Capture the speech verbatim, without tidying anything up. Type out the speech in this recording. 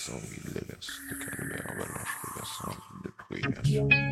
versant, il les verse de calvaire, avalanche de versant, de pluie, bien sûr.